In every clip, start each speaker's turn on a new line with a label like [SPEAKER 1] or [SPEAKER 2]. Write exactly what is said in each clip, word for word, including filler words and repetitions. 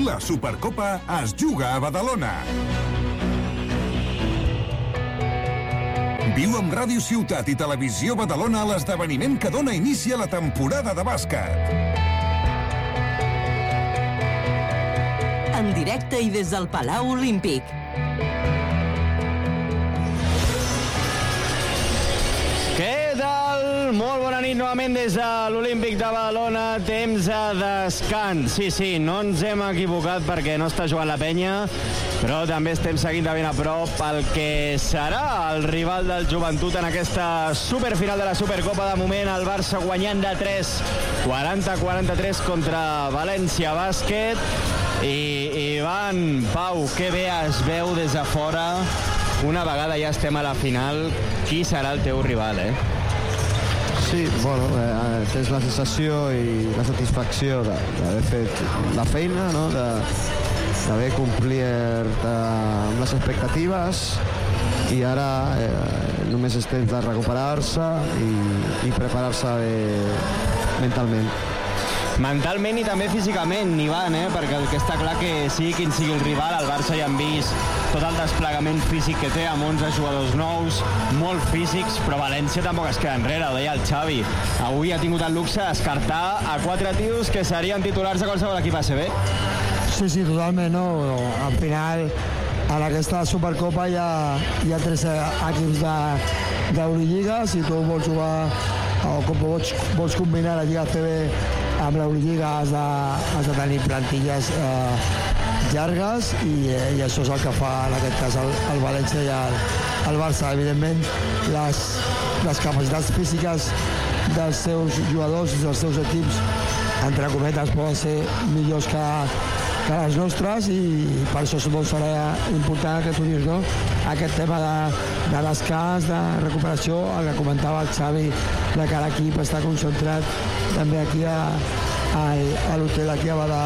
[SPEAKER 1] La Supercopa es juga a Badalona. Viu amb Ràdio Ciutat i Televisió Badalona l'esdeveniment que dona inici a la temporada de bàsquet.
[SPEAKER 2] En directe i des del Palau Olímpic.
[SPEAKER 3] Què tal? Molt bona nit novament des de l'Olímpic de Badalona. Temps de descans. Sí, sí, no ens hem equivocat perquè no està jugant la penya, però també estem seguint de ben a prop el que serà el rival del Joventut en aquesta superfinal de la Supercopa. De moment el Barça guanyant de tres, quaranta a quaranta-tres contra València Bàsquet. I Ivan, Pau, que bé es veu des de fora. Una vegada ja estem a la final, qui serà el teu rival, eh?
[SPEAKER 4] Sí, bueno, eh, tens la sensació i la satisfacció d'haver fet la feina, no? d'haver complert eh, amb les expectatives, i ara eh, només és temps de recuperar-se i, i preparar-se eh, mentalment.
[SPEAKER 3] Mentalment i també físicament, Ivan, eh? Perquè el que està clar que sigui quin sigui el rival, el Barça ja han vist tot el desplegament físic que té, amb onze jugadors nous, molt físics, però València tampoc es queda enrere, ho deia el Xavi. Avui ha tingut el luxe de descartar a quatre tios que serien titulars de qualsevol equip A C B.
[SPEAKER 5] Sí, sí, totalment, no? Al final, en aquesta Supercopa hi ha, hi ha tres equips d'Eurolliga. Si tu vols jugar o com vols, vols combinar la Lliga A C B amb l'Eurolliga, has de, has de tenir plantilles eh, llargues i, eh, i això és el que fa en aquest cas el, el València i el, el Barça. Evidentment, les, les capacitats físiques dels seus jugadors i dels seus equips, entre cometes, poden ser millors que, que les nostres, i per això doncs, serà important que tu dius, no? Aquest tema de, de descans, de recuperació, el que comentava el Xavi, de que l'equip està concentrat també aquí a, a, a l'hotel aquí a, Bada,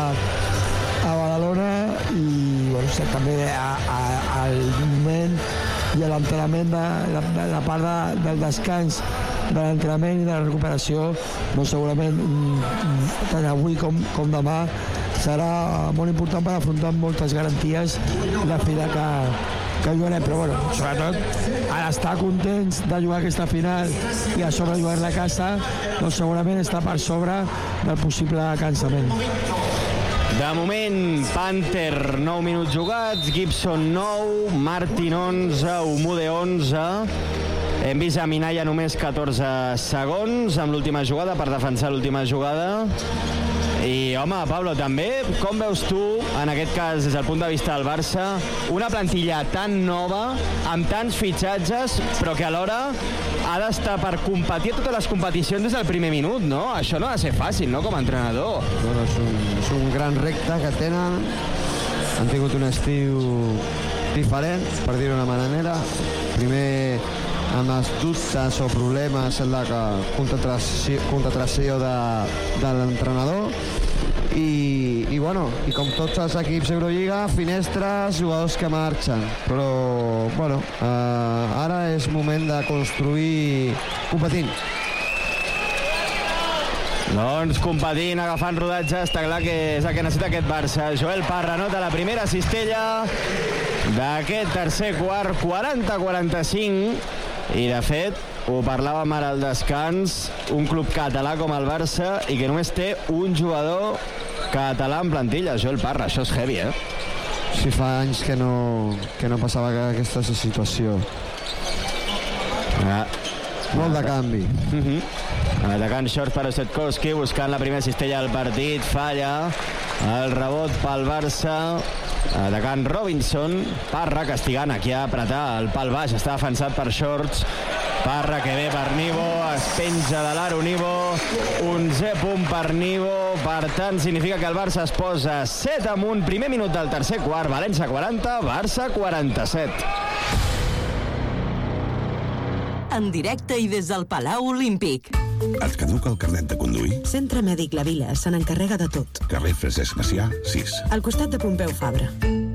[SPEAKER 5] a Badalona, i bueno, sí, també a, a, al moment i a l'entrenament de, de, de la part de, del descans, de l'entrenament i de la recuperació, doncs segurament tant avui com, com demà serà molt important per afrontar moltes garanties la final que, que jugarem, però bueno, sobretot a estar contents de jugar aquesta final i a sobre jugar-la a casa, doncs segurament està per sobre del possible cansament.
[SPEAKER 3] De moment, Panther, nou minuts jugats, Gibson nou, Martin onze, Umude onze. Hem vist a Minaya només catorze segons amb l'última jugada, per defensar l'última jugada. I, home, Pablo, també, com veus tu, en aquest cas, des del punt de vista del Barça, una plantilla tan nova, amb tants fitxatges, però que alhora ha d'estar per competir a totes les competicions des del primer minut, no? Això no ha de ser fàcil, no?, com a entrenador.
[SPEAKER 4] Bueno, és un, és un gran repte que tenen. Han tingut un estiu diferent, per dir-ho d'una manera. Primer, amb els dubtes o problemes en la contratació de, de l'entrenador, i, i bueno, i com tots els equips Eurolliga, finestres, jugadors que marxen, però bueno, eh, ara és moment de construir competint.
[SPEAKER 3] Doncs competint, agafant rodatge, està clar que és el que necessita aquest Barça. Joel Parra nota la primera cistella d'aquest tercer quart, quaranta a quaranta-cinc, i de fet ho parlàvem ara al descans, un club català com el Barça i que només té un jugador català en plantilla, Joel Parra. Això és heavy, eh?
[SPEAKER 4] Sí, fa anys que no, que no passava aquesta situació.
[SPEAKER 3] Ah.
[SPEAKER 4] Molt de canvi.
[SPEAKER 3] Uh-huh. Atacant short per Osetkowski, buscant la primera cistella del partit, falla. El rebot pel Barça. Atacant Robinson. Parra castigant aquí a apretar el pal baix, està defensat per Shorts. Parra que ve per Nibo, es penja de l'aro Nibo, onzè punt per Nibo, per tant significa que el Barça es posa set amunt, primer minut del tercer quart, València quaranta, Barça quaranta-set.
[SPEAKER 2] En directe i des del Palau Olímpic.
[SPEAKER 1] Et caduca el carnet de conduir?
[SPEAKER 6] Centre Mèdic La Vila se n'encarrega de tot.
[SPEAKER 1] Carrer Francesc Macià, sis.
[SPEAKER 6] Al costat de Pompeu Fabra.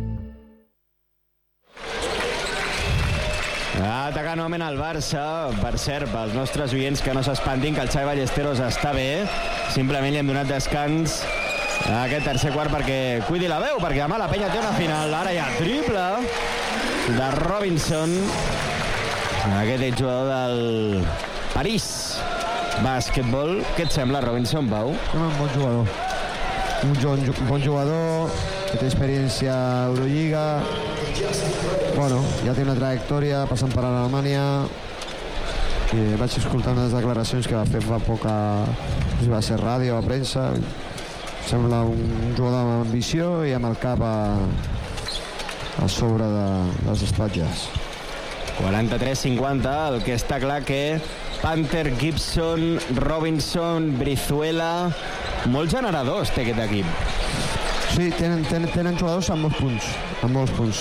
[SPEAKER 3] Atacant novament el Barça. Per cert, pels nostres oients que no s'espantin, que el Xavi Ballesteros està bé. Simplement li hem donat descans aquest tercer quart perquè cuidi la veu, perquè demà la penya té una final. Ara hi ha triple de Robinson, aquest és jugador del París Bàsquetbol. Què et sembla, Robinson, Pau?
[SPEAKER 4] Un bon jugador. Un bon, bon jugador, que té experiència a Eurolliga. Bueno, ja té una trajectòria passant per Alemanya. I vaig escoltar unes declaracions que va fer fa poc a... va ser ràdio o a premsa. Sembla un jugador amb ambició i amb el cap a, a sobre de les espatlles.
[SPEAKER 3] quaranta-tres cinquanta, el que està clar que Panther, Gibson, Robinson, Brizuela, molts generadors té aquest equip.
[SPEAKER 4] Sí, tenen, tenen, tenen jugadors amb molts punts, amb molts punts.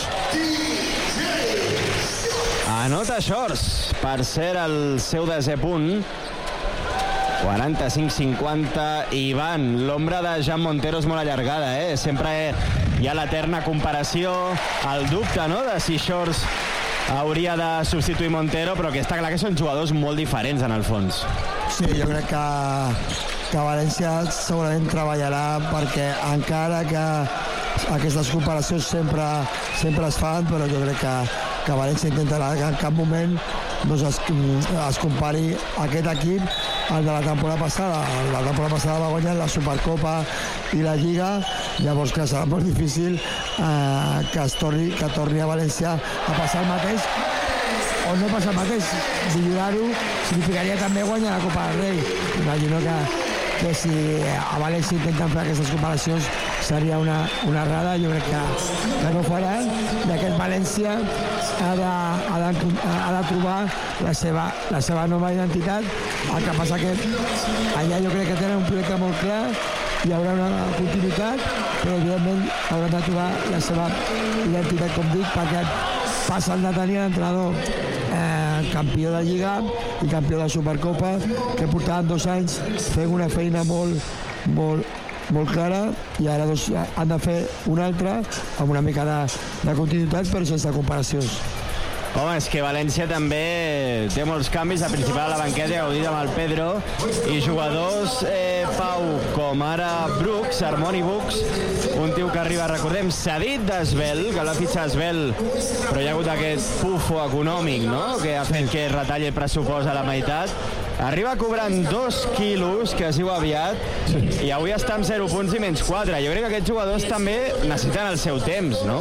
[SPEAKER 3] Anota Shorts, per ser el seu desè punt. quaranta-cinc cinquanta. Ivan, l'ombra de Jan Montero és molt allargada, eh? Sempre hi ha l'eterna comparació, el dubte, no?, de si Shorts hauria de substituir Montero, però que està clar que són jugadors molt diferents en el fons.
[SPEAKER 5] Sí, jo crec que, que València segurament treballarà, perquè encara que aquestes comparacions sempre, sempre es fan, però jo crec que, que València intentarà que en cap moment doncs, es, es compari aquest equip al de la temporada passada. La temporada passada va guanyar la Supercopa i la Lliga, llavors que serà molt difícil eh, que, es torni, que torni a València a passar el mateix, o no passar el mateix. Millorar-ho significaria també guanyar la Copa del Rei. Imagino que, que si a València intenten fer aquestes comparacions seria una, una errada. Jo crec que, que no faran, i aquest València ha de, ha de, ha de trobar la seva, la seva nova identitat. El que passa que allà jo crec que tenen un projecte molt clar, hi haurà una continuïtat, però evidentment hauran de trobar la seva identitat, com dic, perquè passen de tenir l'entrenador eh, campió de Lliga i campió de Supercopa, que portaven dos anys fent una feina molt, molt, molt clara, i ara doncs, han de fer una altra amb una mica de, de continuïtat, però sense comparacions.
[SPEAKER 3] Home, és que València també té molts canvis, a principal a la banqueta, ja ho he dit amb el Pedro, i jugadors, eh, Pau, com ara Brooks, Harmony Brooks, un tio que arriba, recordem, cedit d'Esvel, que l'ha fitxat Esvel, però hi ha hagut aquest pufo econòmic, no?, que ha fet que retalli el pressupost a la meitat. Arriba cobrant dos quilos, que es diu aviat, i avui està amb zero punts i menys quatre. Jo crec que aquests jugadors també necessiten el seu temps, no?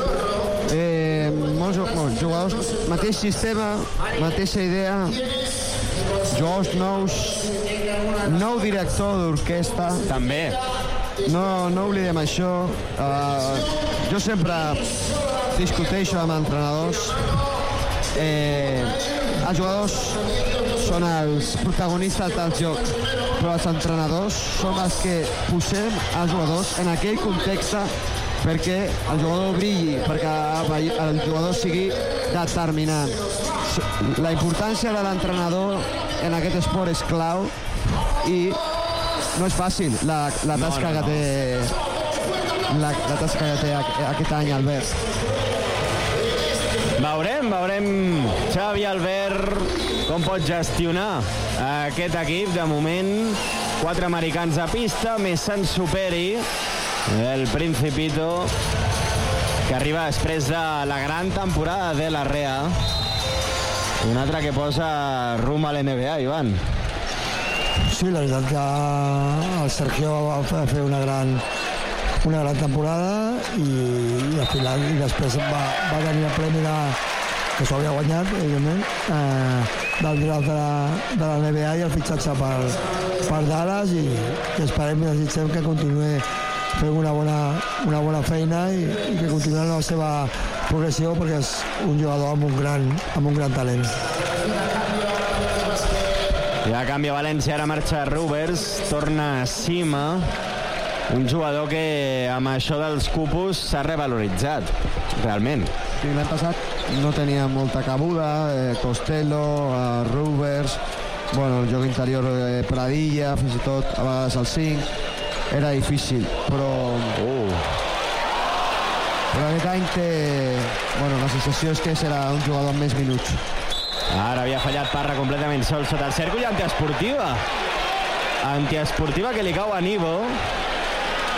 [SPEAKER 4] Eh, molts, molts jugadors, mateix sistema, mateixa idea, jugadors nous, nou director d'orquestra.
[SPEAKER 3] També.
[SPEAKER 4] No, no oblidem això. Uh, jo sempre discuteixo amb entrenadors. Eh, els jugadors són els protagonistes del joc, però els entrenadors són els que posem els jugadors en aquell context perquè el jugador brilli, perquè el jugador sigui determinant. La importància de l'entrenador en aquest esport és clau, i no és fàcil la, la tasca no, no, no. que té la, la tasca que té aquest any Albert.
[SPEAKER 3] Veurem, veurem Xavi Albert com pot gestionar aquest equip. De moment, quatre americans a pista, més Sant Superi, el Principito, que arriba després de la gran temporada de la Rea. Un altre que posa rumb a l'N B A, Ivan.
[SPEAKER 5] Sí, la veritat que el Sergio va fer una gran, una gran temporada, i, i al final i després va, va tenir el premi de, que s'ho havia guanyat, evidentment, eh, del draft de la, de la N B A i el fitxatge per, per Dallas, i, i esperem i desitgem que continuï fent una bona, una bona feina i, i que continuï la seva progressió, perquè és un jugador amb un gran, amb un gran talent.
[SPEAKER 3] Ja canvia València, ara marxa Rubers, torna a Cima, un jugador que amb això dels cupos s'ha revaloritzat, realment.
[SPEAKER 4] Sí, l'any passat no tenia molta cabuda, eh, Costello, eh, Rubers, bueno, el joc interior eh, Pradilla, fins i tot a vegades el cinc, era difícil, però... Uh. Però aquest any té... Bueno, la sensació és que serà un jugador amb més minuts.
[SPEAKER 3] Ara havia fallat Parra completament sol sota el cèrcol, i antiesportiva. Antiesportiva que li cau a Nivo.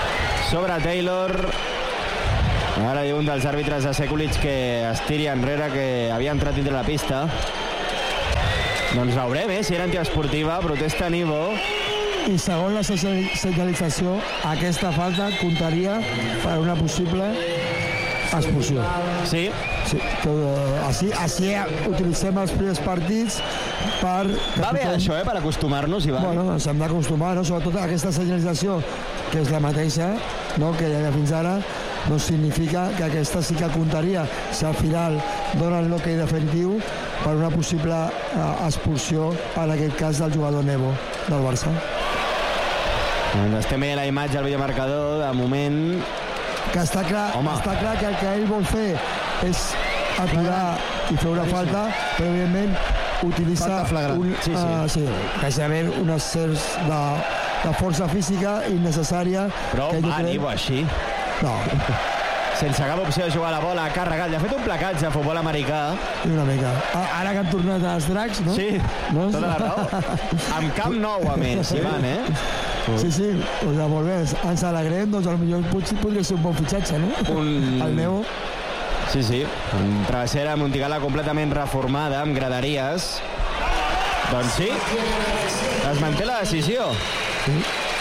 [SPEAKER 3] sobre Taylor. Ara diu un dels àrbitres de Sekulic que es tiri enrere, que havia entrat dintre la pista. Doncs veurem, eh, si era antiesportiva. Protesta Nibo.
[SPEAKER 5] I segons la senyalització, aquesta falta comptaria per una possible expulsió.
[SPEAKER 3] Sí.
[SPEAKER 5] Sí, tot, així, així utilitzem els primers partits per...
[SPEAKER 3] Va bé això, eh, per acostumar-nos, Ivan.
[SPEAKER 5] Bueno, ens hem d'acostumar, no? Sobretot aquesta senyalització, que és la mateixa, no?, que hi ha fins ara, no significa que aquesta sí que comptaria si al final donen l'hoquei definitiu per una possible uh, expulsió, en aquest cas del jugador Nebo, del Barça.
[SPEAKER 3] Doncs estem veient la imatge al videomarcador, de moment...
[SPEAKER 5] Que està clar, està clar que el que ell vol fer és aturar i fer una falta, però evidentment utilitza un, sí, sí. Uh, sí, precisament un excés de, de força física innecessària.
[SPEAKER 3] Però
[SPEAKER 5] que
[SPEAKER 3] va, Nibo, així?
[SPEAKER 5] No.
[SPEAKER 3] Sense cap opció de jugar a la bola, ha carregat, ja ha fet un placatge a futbol americà.
[SPEAKER 5] I una mica. Ara que han tornat als dracs, no?
[SPEAKER 3] Sí, no? Tota la raó. Amb camp nou, a més, Ivan, eh?
[SPEAKER 5] Sí, sí, o sigui, molt bé, ens alegrem, doncs potser podria ser un bon fitxatge, no?
[SPEAKER 3] Un...
[SPEAKER 5] El Neo.
[SPEAKER 3] Sí, sí, un travessera Montigala completament reformada, amb graderies. Doncs sí, es manté la decisió. Sí.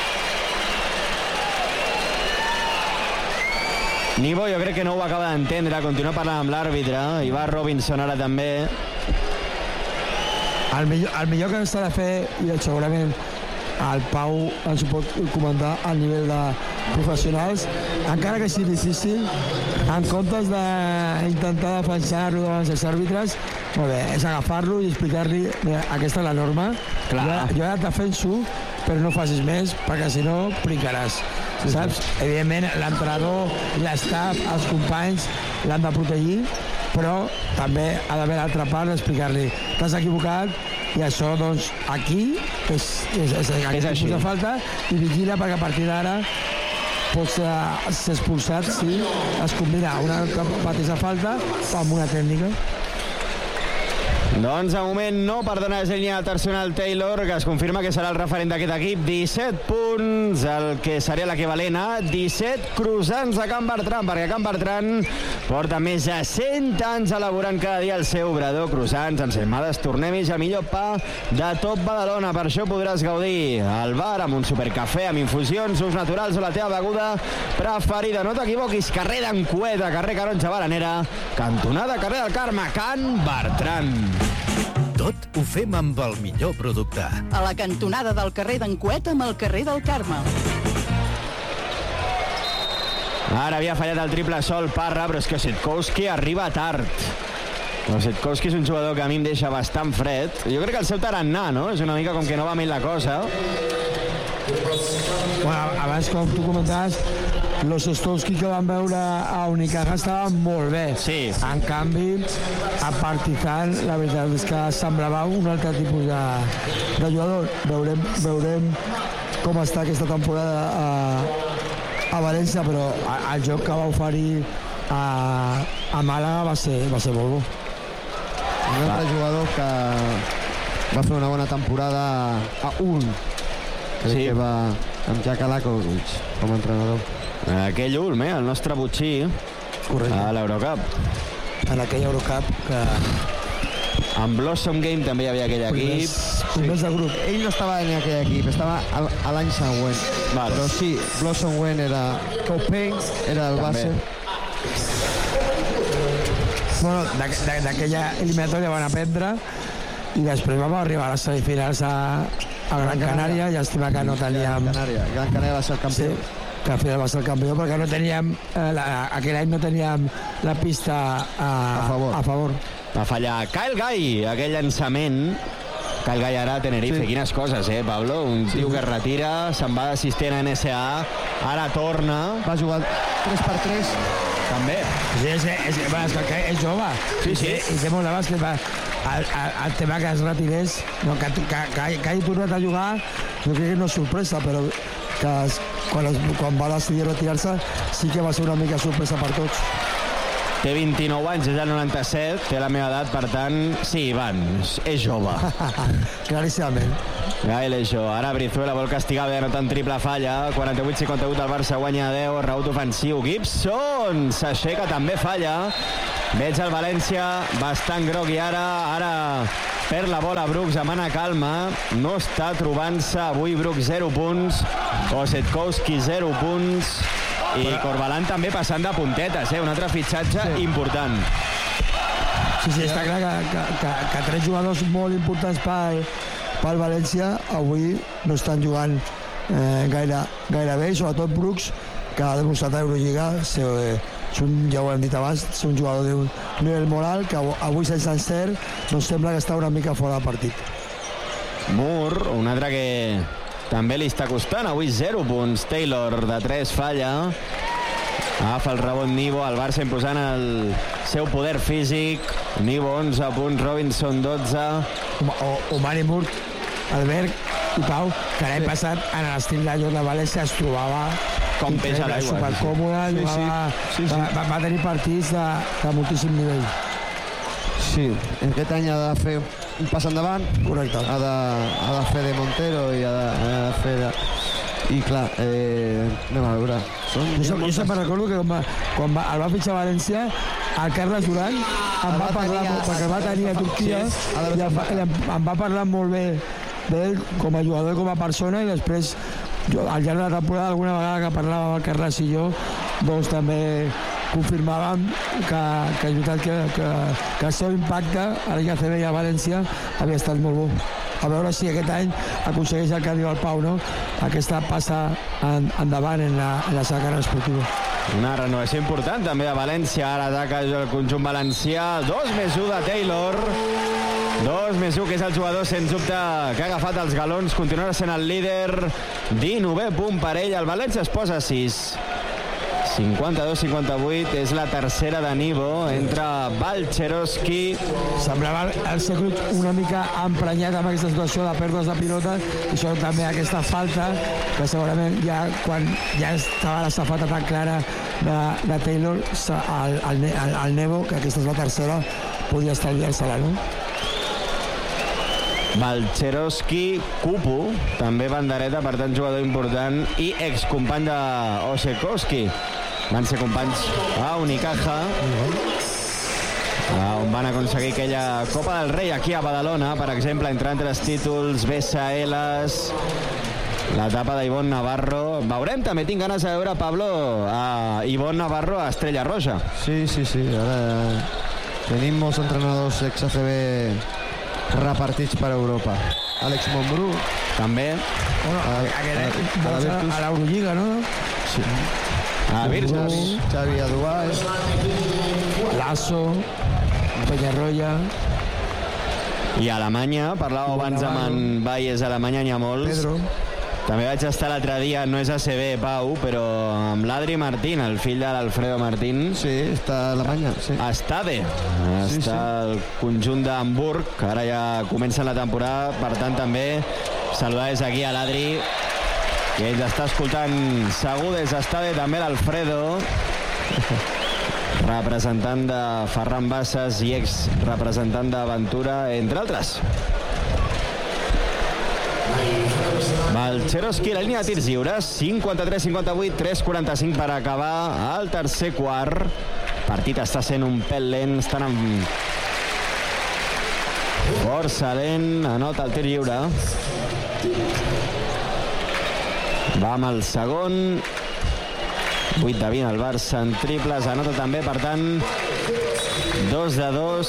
[SPEAKER 3] Nibo jo crec que no ho acaba d'entendre, continua parlant amb l'àrbitre, i va Robinson ara també.
[SPEAKER 5] El millor, el millor que s'ha de fer, i segurament el Pau ens ho pot comentar al nivell de professionals, encara que sigui difícil, en comptes d'intentar defensar-lo davant dels àrbitres, molt bé, és agafar-lo i explicar-li, aquesta és la norma. Clar. Jo, jo et defenso, però no facis més, perquè si no brincaràs. Sí, saps? Sí. Evidentment, l'entrenador, l'estaf, els companys l'han de protegir, però també ha d'haver l'altra part d'explicar-li t'has equivocat i això, doncs, aquí és, és, és, és, és així. De falta i vigila perquè a partir d'ara pots uh, ser expulsat si es combina una mateixa falta amb una tècnica.
[SPEAKER 3] Doncs de moment no, perdona, és línia del Tercional Taylor, que es confirma que serà el referent d'aquest equip. disset punts, el que seria l'equivalent a disset croissants a Can Bertran, perquè Can Bertran porta més de cent anys elaborant cada dia el seu obrador croissants, ensaïmades, tornemis i el millor pa de tot Badalona. Per això podràs gaudir al bar amb un supercafè, amb infusions, sucs naturals o la teva beguda preferida. No t'equivoquis, carrer d'en Cueta, carrer Canonja Baranera, cantonada carrer del Carme, Can Bertran.
[SPEAKER 7] Tot ho fem amb el millor producte.
[SPEAKER 2] A la cantonada del carrer d'en Cueta amb el carrer del Carme.
[SPEAKER 3] Ara havia fallat el triple sol Parra, però és que Setkowski arriba tard. El Setkowski és un jugador que a mi em deixa bastant fred. Jo crec que el seu tarannà, no? És una mica com que no va més la cosa.
[SPEAKER 5] Bueno, abans, com tu comentaves, los Setkowski que van veure a Unicaja estaven molt bé.
[SPEAKER 3] Sí.
[SPEAKER 5] En canvi, a Partizan, la veritat és que semblava un altre tipus de, de jugador. Veurem, veurem com està aquesta temporada a, a València, però el joc que va oferir a, a Màlaga va ser, va ser molt bo.
[SPEAKER 4] Un altre jugador que va fer una bona temporada a un, crec sí. que va amb Jack Alakovic com a entrenador.
[SPEAKER 3] Aquell Ulm, eh? El nostre butxí. Correcte. A l'Eurocup.
[SPEAKER 5] En aquell Eurocup que...
[SPEAKER 3] En Blossom Game també hi havia aquell equip.
[SPEAKER 5] Primers de grup.
[SPEAKER 4] Ell no estava en aquell equip, estava a l'any següent.
[SPEAKER 3] Vale.
[SPEAKER 4] Però sí, Blossom Game era... Copain era el base.
[SPEAKER 5] Bueno, d'aquella eliminatòria van aprendre i després vam arribar a les semifinals a, a Gran Canària i estima que no teníem...
[SPEAKER 4] Gran Canària, Gran Canària va ser el campió.
[SPEAKER 5] Sí, que al final va ser el campió perquè no teníem, eh, la, aquell any no teníem la pista a, a, favor. a favor.
[SPEAKER 3] Va fallar Kyle Guy, aquell llançament. Kyle Guy ara a Tenerife, sí. Quines coses, eh, Pablo? Un sí. tio que es retira, se'n va d'assistent a N S A, ara torna.
[SPEAKER 4] Va jugar tres per tres.
[SPEAKER 3] També.
[SPEAKER 5] Sí, és, és, és, és, és jove.
[SPEAKER 3] Sí, sí.
[SPEAKER 5] I, i té molt de bàsquet. El, el, el tema que es retirés, no, que, que, que, que hagi tornat a jugar, no crec que no és sorpresa, però que es, quan, es, quan va decidir retirar-se sí que va ser una mica sorpresa per tots.
[SPEAKER 3] té vint-i-nou anys, és el noranta-set, té la meva edat, per tant, sí, Ivan, és jove.
[SPEAKER 5] Claríssimament.
[SPEAKER 3] Gael és jove. Ara Brizuela vol castigar, ve anotant triple falla, quaranta-vuit cinquanta-vuit, el Barça guanya deu, rebot ofensiu, Gibson s'aixeca, també falla. Veig el València bastant groc i ara, ara perd la bola Brooks, amana calma, no està trobant-se avui Brooks, zero punts, Osetkowski, zero punts, i Corbalan també passant de puntetes, eh? Un altre fitxatge sí. important.
[SPEAKER 5] Sí, sí, està clar que, que, que, que tres jugadors molt importants pel, pel València avui no estan jugant eh, gaire, gaire bé, sobretot Brooks, que ha demostrat a Eurolliga ser, és un, ja ho hem dit abans, és un jugador d'un nivell moral que avui sense encert no sembla que està una mica fora del partit.
[SPEAKER 3] Moore, un altre que també li està costant, avui zero punts. Taylor de tres falla, agafa el rebot Nibo, el Barça imposant el seu poder físic. Nibo onze punts, Robinson dotze.
[SPEAKER 5] O, o Mani Moore, Albert i Pau, que l'any passat en l'estil de joc de València es trobava
[SPEAKER 3] com peix a l'aigua.
[SPEAKER 5] Supercòmode, sí, jugava, sí, sí, sí. Va, va tenir partits de, de moltíssim nivell.
[SPEAKER 4] Sí, aquest any ha de fer un pas endavant.
[SPEAKER 5] Correcte.
[SPEAKER 4] Ha de, ha de fer de Montero i ha de, ha de fer de... I clar, eh, anem a veure.
[SPEAKER 5] Són jo, jo sempre recordo que quan, va, quan va, el va fitxar a València, el Carles Duran em va parlar, perquè va tenir a Turquia, sí, i em, em, em va parlar molt bé d'ell com a jugador i com a persona, i després jo, al llarg de la temporada, alguna vegada que parlàvem el Carles i jo, doncs també confirmàvem que, que és veritat que, que, que el seu impacte a l'I A C B i a València havia estat molt bo. A veure si aquest any aconsegueix el que diu el Pau, no? Aquesta passa en, endavant en la, en la seva carrera esportiva.
[SPEAKER 3] Una renovació important també de València, ara ataca el conjunt valencià, dos més u de Taylor, dos més u, que és el jugador sens dubte que ha agafat els galons, continuarà sent el líder, dinovè punt per ell, el València es posa sis. cinquanta-dos cinquanta-vuit, és la tercera de Nibo, entra Balcherovski.
[SPEAKER 5] Semblava el Secret una mica emprenyat amb aquesta situació de pèrdues de pilota, i això també aquesta falta, que segurament ja quan ja estava la safata tan clara de, de Taylor, el, el, el, el Nebo, que aquesta és la tercera, podia estalviar-se-la, no?
[SPEAKER 3] Balcherovski, Kupu, també bandereta, per tant jugador important, i excompany de Osetkowski. Van ser companys a Unicaja, on van aconseguir aquella Copa del Rei aquí a Badalona, per exemple, entre altres títols, B S Ls, l'etapa d'Ivonne Navarro. Veurem, també tinc ganes de veure, Pablo, a Ivonne Navarro a Estrella Roja.
[SPEAKER 4] Sí, sí, sí, ara tenim molts entrenadors ex-A C B repartits per Europa. Àlex Montbrú
[SPEAKER 3] també
[SPEAKER 5] bueno, a, a, a, a, a l'Eurolliga, no?
[SPEAKER 3] Sí. A Virtus,
[SPEAKER 4] Xavi Aduaz,
[SPEAKER 5] Lasso, Peñarroya.
[SPEAKER 3] I a Alemanya, parlàveu abans amb en Valles, a Alemanya n'hi ha molts.
[SPEAKER 5] Pedro.
[SPEAKER 3] També vaig estar l'altre dia, no és A C B, Pau, però amb l'Adri Martín, el fill de l'Alfredo Martín.
[SPEAKER 4] Sí, està a Alemanya, sí.
[SPEAKER 3] Està bé. Està
[SPEAKER 4] sí, sí.
[SPEAKER 3] el conjunt d'Hamburg, que ara ja comença la temporada, per tant també saludar des aquí a l'Adri, que ell està escoltant segur des d'Estade, també l'Alfredo, representant de Ferran Bassas i ex-representant d'Aventura, entre altres. Balcherovski, la línia de tirs lliures, cinquanta-tres cinquanta-vuit, tres quaranta-cinc per acabar el tercer quart. El partit està sent un pèl lent, estan amb força lent, anota el tir lliure. Va amb el segon, vuit de vint el Barça en triples, anota també, per tant, dos de dos.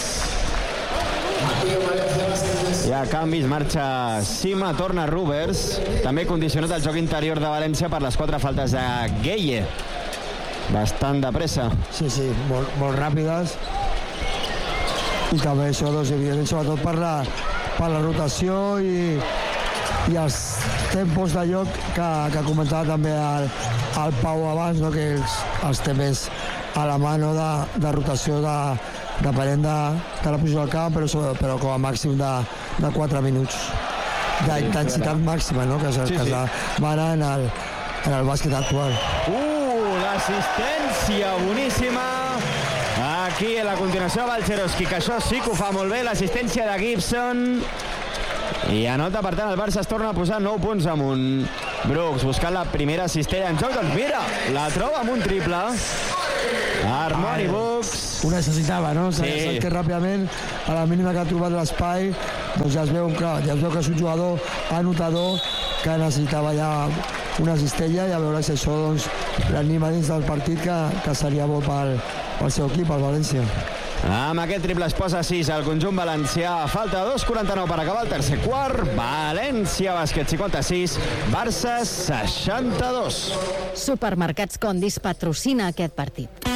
[SPEAKER 3] Hi ha canvis, marxa Sima, torna Rubers, també condicionat el joc interior de València per les quatre faltes de Gueye. Bastant de pressa.
[SPEAKER 5] Sí, sí, molt, molt ràpides. I també això, doncs, evidentment, sobretot per la, per la rotació i, i els tempos de joc que, que comentava també el, el Pau abans, no? Que els, els tempos a la mà, no? de, de rotació de, depenent de, de la posició del camp, però, però com a màxim de, de quatre minuts d'intensitat màxima, no? que es, sí, que es demana en el, en el bàsquet actual.
[SPEAKER 3] Uh, l'assistència boníssima aquí a la continuació de Balcerowski, que això sí que ho fa molt bé, l'assistència de Gibson. I anota, per tant, el Barça es torna a posar nou punts amunt. Brooks buscant la primera cistella en joc, doncs mira, la troba amb un triple. Harmony Brooks.
[SPEAKER 5] Ho necessitava, no?
[SPEAKER 3] Sí.
[SPEAKER 5] Saps que ràpidament, a la mínima que ha trobat l'espai, doncs ja es veu, clar, ja es veu que és un jugador anotador que necessitava ja una cistella, i a veure si això doncs, l'anima dins del partit, que, que seria bo pel, pel seu equip, el València.
[SPEAKER 3] Amb aquest triple es posa sis al conjunt valencià. Falta dos quaranta-nou per acabar el tercer quart. València Bàsquet cinquanta-sis, Barça seixanta-dos.
[SPEAKER 8] Supermercats Condis patrocina aquest partit.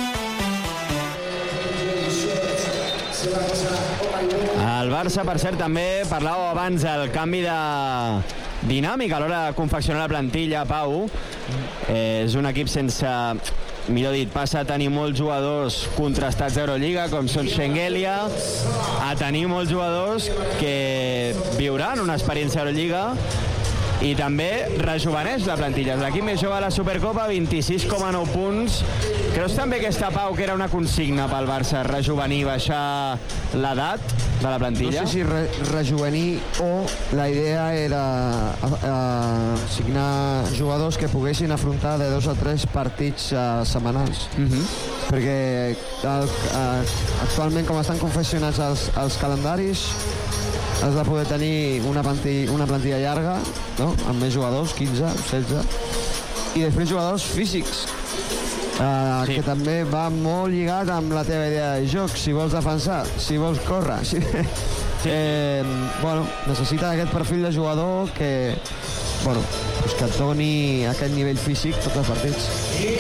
[SPEAKER 3] El Barça, per cert, també parlàveu abans del canvi de dinàmica a l'hora de confeccionar la plantilla, Pau. Eh, és un equip sense... millor dit, passa a tenir molts jugadors contrastats d'Eurolliga, com són Schengelia, a tenir molts jugadors que viuran una experiència d'Eurolliga, i també rejuveneix la plantilla. L'equip més jove a la Supercopa, vint-i-sis coma nou punts. Creus també aquesta, Pau, que era una consigna pel Barça, rejuvenir, baixar l'edat de la plantilla?
[SPEAKER 4] No sé si re rejuvenir o la idea era uh, uh, signar jugadors que poguessin afrontar de dos a tres partits uh, setmanals. Uh -huh. Perquè el, uh, actualment, com estan confeccionats els, els calendaris, has de poder tenir una plantilla, una plantilla llarga, no? Amb més jugadors, quinze, setze, i després jugadors físics, uh, sí. que també va molt lligat amb la teva idea de joc, si vols defensar, si vols córrer, si... sí. eh, bueno, necessita aquest perfil de jugador que, bueno, pues que et doni aquest nivell físic tots els partits.
[SPEAKER 5] Sí,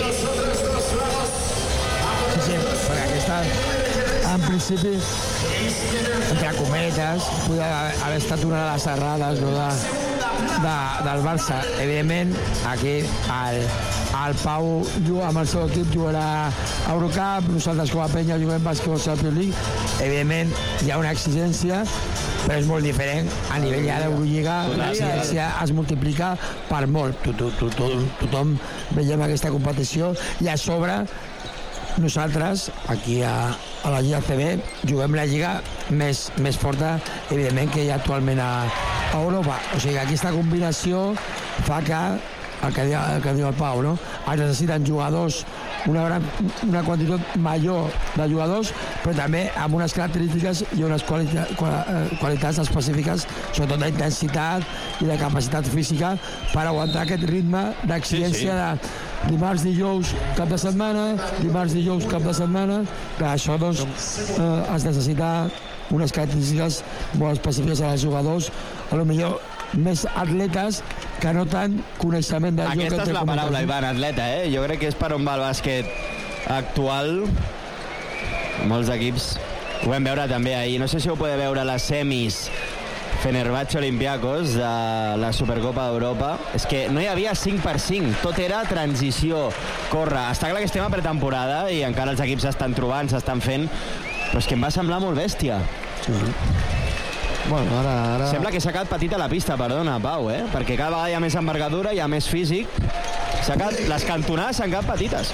[SPEAKER 5] sí, perquè aquesta, en principi, entre cometes, podia haver estat una de les errades, no, de, de, del Barça. Evidentment, aquí el, el Pau juga amb el seu equip, jugarà a Eurocup, nosaltres com a penya juguem bàsquet Champions League. Evidentment, hi ha una exigència, però és molt diferent. A nivell ja d'Eurolliga, l'exigència es multiplica per molt. Tothom, tothom, tothom veiem aquesta competició, i a sobre nosaltres, aquí a, a la Lliga C B, juguem la lliga més, més forta, evidentment, que hi ha actualment a, a Europa. O sigui, aquesta combinació fa que, el que, diu, el que diu el Pau, no? Es necessiten jugadors, una, gran, una quantitat major de jugadors, però també amb unes característiques i unes qualita, qualitats específiques, sobretot d'intensitat i de capacitat física, per aguantar aquest ritme d'exigència sí, sí. de dimarts, dijous, cap de setmana, dimarts, dijous, cap de setmana. Per això, doncs, eh, es necessita unes característiques molt específiques als jugadors, a lo millor més atletes que no tant coneixement del joc.
[SPEAKER 3] Aquesta és la paraula, Ivan, atleta, eh? Jo crec que és per on va el bàsquet actual. Molts equips ho vam veure també ahir. No sé si ho podeu veure a les semis Fenerbahçe Olympiacos de la Supercopa d'Europa. És que no hi havia cinc per cinc, tot era transició, córrer. Està clar que estem a pretemporada i encara els equips s'estan trobant, s'estan fent, però és que em va semblar molt bèstia.
[SPEAKER 4] Sí. Bueno, ara, ara...
[SPEAKER 3] Sembla que s'ha quedat petita la pista, perdona, Pau, eh? Perquè cada vegada hi ha més envergadura, hi ha més físic. Quedat... Les cantonades s'han quedat petites.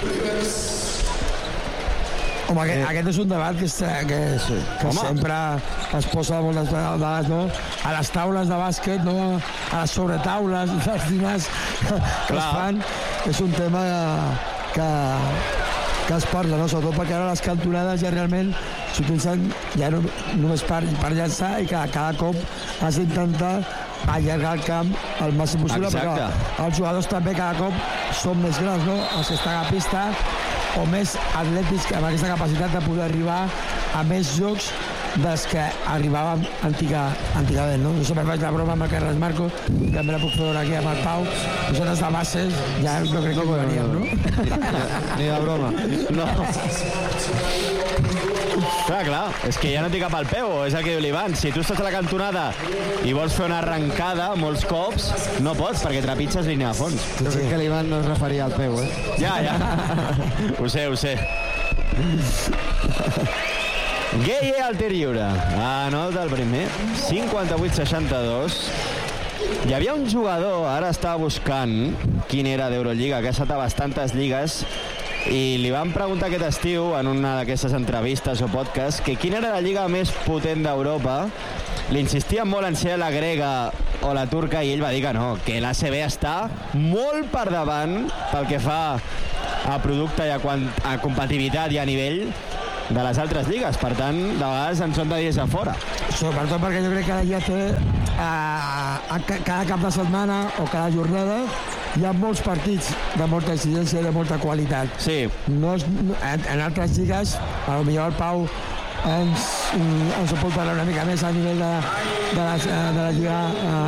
[SPEAKER 5] Home, aquest, eh. aquest és un debat que, que, sí. que sempre es posa moltes vegades, no? A les taules de bàsquet, no? A les sobretaules, dels dinars que Clar. es fan. És un tema que, que es parla, no? Sobretot perquè ara les cantonades ja realment s'utilitzen ja no, només per, per llançar, i que cada cop has d'intentar allargar el camp el màxim possible. Exacte. Però els jugadors també cada cop són més grans, no? Els que estan a pista, o més atlètics, amb aquesta capacitat de poder arribar a més jocs dels que arribàvem antiga, antigament, no? Jo sempre faig la broma amb el Carles Marco, que també la puc fer aquí amb el Pau. Nosaltres de bases ja no crec que jugaríem, no?
[SPEAKER 4] Ni de broma.
[SPEAKER 3] No. Clar, clar, és que ja no t'hi cap al peu, és el que diu l'Ivan. Si tu estàs a la cantonada i vols fer una arrencada molts cops, no pots, perquè trepitges línia de fons.
[SPEAKER 4] Jo crec que l'Ivan no es referia al peu, eh?
[SPEAKER 3] Ja, ja. Ho sé, ho sé. Gueye al tir lliure. Anota el primer. cinquanta-vuit seixanta-dos. Hi havia un jugador, ara estava buscant quin era d'Eurolliga, que ha estat a bastantes lligues, i li van preguntar aquest estiu en una d'aquestes entrevistes o podcasts que quina era la lliga més potent d'Europa. Li insistien molt en ser la grega o la turca i ell va dir que no, que l'A C B està molt per davant pel que fa a producte i a, quant, a competitivitat i a nivell de les altres lligues. Per tant, de vegades en són de dies a fora.
[SPEAKER 5] Sobretot perquè jo crec que la Lliga a, a, a cada cap de setmana o cada jornada hi ha molts partits de molta exigència i de molta qualitat.
[SPEAKER 3] Sí.
[SPEAKER 5] No és, en, en altres lligues, potser el Pau ens, ens ho pot parlar una mica més a nivell de, de, la, de la Lliga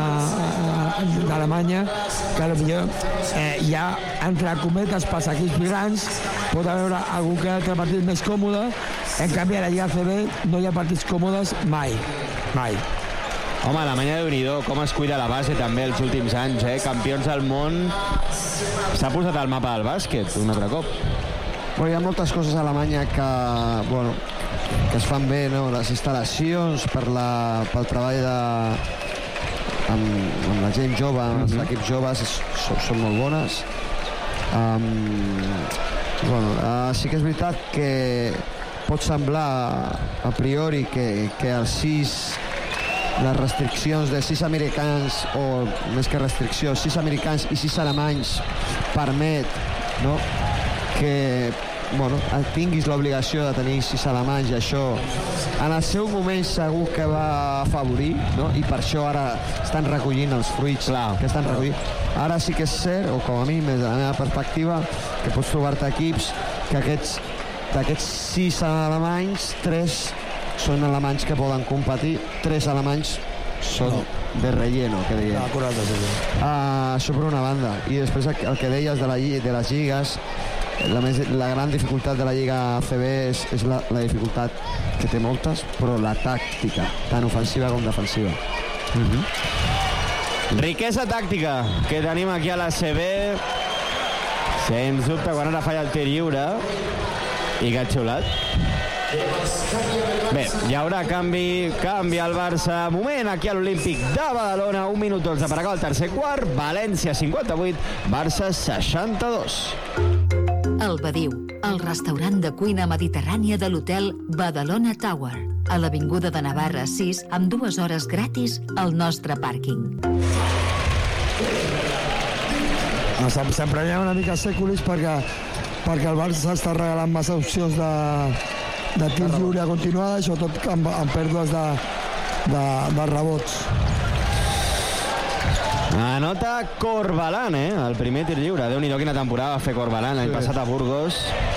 [SPEAKER 5] d'Alemanya, que potser eh, hi ha, entre cometes, pels equips grans, pot haver algun que altre partit més còmode. En canvi, a la Lliga A C B no hi ha partits còmodes mai, mai.
[SPEAKER 3] Home, Alemanya, Déu-n'hi-do, com es cuida la base també els últims anys, eh? Campions del món. S'ha posat al mapa del bàsquet un altre cop.
[SPEAKER 4] Bueno, hi ha moltes coses a Alemanya que, bueno, que es fan bé, no? Les instal·lacions per la, pel treball de, amb, amb la gent jove, amb mm-hmm. els equips joves, són, són molt bones. Um, bueno, uh, sí que és veritat que pot semblar a priori que, que els sis les restriccions de sis americans, o més que restriccions, sis americans i sis alemanys permet, no?, que, bueno, tinguis l'obligació de tenir sis alemanys, i això en el seu moment segur que va afavorir, no?, i per això ara estan recollint els fruits Clar. que estan recollint. Ara sí que és cert, o com a mi, des de la meva perspectiva, que pots trobar-te equips que aquests, d'aquests sis alemanys, tres són alemanys que poden competir, tres alemanys són no. de relleno, que deien.
[SPEAKER 5] Ah, correcte, sí, sí.
[SPEAKER 4] Uh, això per una banda. I després el que deies de, la, de les lligues, la, més, la gran dificultat de la Lliga A C B és, és la, la dificultat, que té moltes, però la tàctica, tant ofensiva com defensiva.
[SPEAKER 3] Mm-hmm. Riquesa tàctica que tenim aquí a la A C B. Sens dubte, quan ara falla el tir lliure i que ha xiulat. Bé, hi haurà canvi, canvi al Barça. Moment aquí a l'Olímpic de Badalona, un minut dotze per acabar el tercer quart. València cinquanta-vuit, Barça seixanta-dos.
[SPEAKER 9] El Badiu, el restaurant de cuina mediterrània de l'hotel Badalona Tower, a l'Avinguda de Navarra sis, amb dues hores gratis al nostre pàrquing.
[SPEAKER 5] Sempre hi ha una mica sèculis perquè, perquè el Barça està regalant massa opcions de, de tir lliure continuada, i sobretot amb, amb pèrdues de, de, de rebots.
[SPEAKER 3] Anota Corbalan, eh? El primer tir lliure. Déu-n'hi-do quina temporada va fer Corbalan l'any sí. passat a Burgos.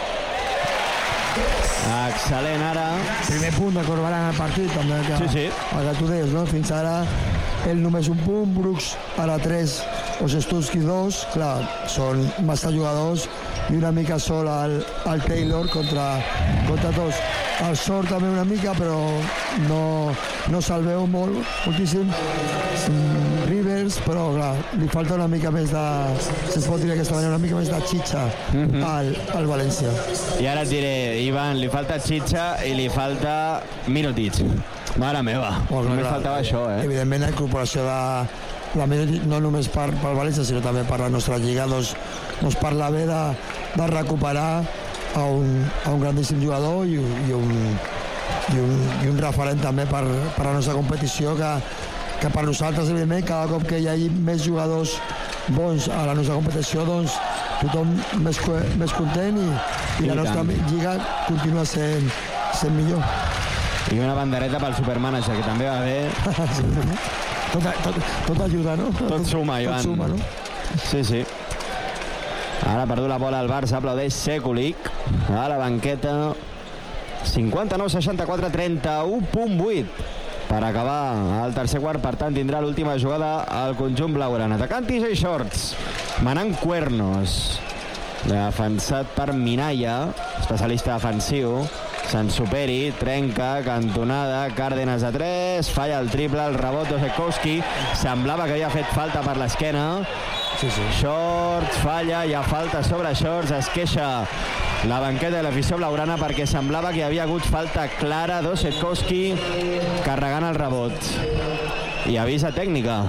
[SPEAKER 3] Excel·lent ara.
[SPEAKER 5] Primer punt de Corbalan al partit, també. Que,
[SPEAKER 3] sí, sí.
[SPEAKER 5] El que tu deies, no? Fins ara ell només un punt, Brooks ara tres, Osestuski dos. Clar, són massa jugadors i una mica sol al, al Taylor contra, contra tots. El sort també una mica, però no, no se'l veu molt, moltíssim. Mm, Rivers, però clar, li falta una mica més de, si es pot dir d'aquesta manera, una mica més de xitxa mm-hmm. al, al València.
[SPEAKER 3] I ara et diré, Ivan, li falta xitxa i li falta minutits. Mare meva, oh, només clar, faltava això, eh?
[SPEAKER 5] Evidentment, la incorporació de, de minutit, no només per, per València, sinó també per la nostra lliga, doncs, doncs parla bé de, de recuperar a un, a un grandíssim jugador i, i, un, i, un, i un referent també per, per la nostra competició, que, que per nosaltres, evidentment, cada cop que hi hagi més jugadors bons a la nostra competició, doncs tothom més, més content i, i, I la nostra tant. lliga continua sent, sent millor.
[SPEAKER 3] I una bandereta pel supermanager, que també va bé.
[SPEAKER 5] tot, tot, tot ajuda, no?
[SPEAKER 3] Tot, tot suma, Ivan.
[SPEAKER 5] Tot suma, no?
[SPEAKER 3] Sí, sí. Ara ha perdut la bola al Barça, aplaudeix Sekulic a la banqueta. cinquanta-nou seixanta-quatre, trenta-u punt vuit per acabar el tercer quart. Per tant, tindrà l'última jugada al conjunt blaugrana. Atacant T J Shorts, manant Cuernos, defensat per Minaya, especialista defensiu. Sansuperi, trenca, cantonada, Cárdenas a tres, falla el triple, el rebot d'Osekowski, semblava que havia fet falta per l'esquena. Sí, sí. Shorts, falla, hi ha falta sobre Shorts, es queixa la banqueta de l'afició blaugrana perquè semblava que hi havia hagut falta clara d'Osekowski carregant el rebot. I avisa tècnica.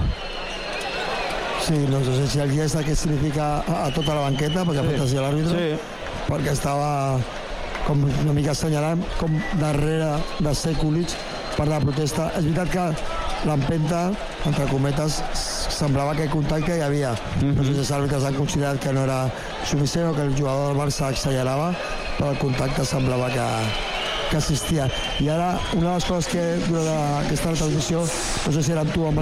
[SPEAKER 5] Sí, no sé si el gest que significa a, a tota la banqueta, perquè sí. ha fet així l'àrbitre. Sí. perquè estava com una mica assenyalant com darrere de Sekulic per la protesta. És veritat que l'empenta, entre cometes, semblava que contacte hi havia. Mm-hmm. No sé si els àrbitres han considerat que no era suficient o que el jugador del Barça acceleravava, però el contacte semblava que, que assistia. I ara, una de les coses que durant aquesta transmissió, no sé si era amb tu o amb